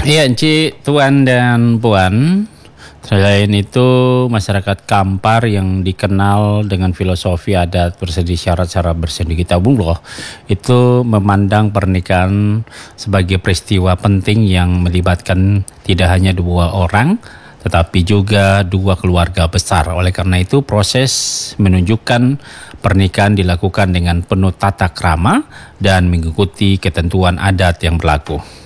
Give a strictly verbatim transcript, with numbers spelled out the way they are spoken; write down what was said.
Iya, Ci, Tuan dan Puan. Selain itu, masyarakat Kampar yang dikenal dengan filosofi adat bersedia syarat secara bersedia kitabullah itu memandang pernikahan sebagai peristiwa penting yang melibatkan tidak hanya dua orang, tetapi juga dua keluarga besar. Oleh karena itu, proses menunjukkan pernikahan dilakukan dengan penuh tata krama dan mengikuti ketentuan adat yang berlaku.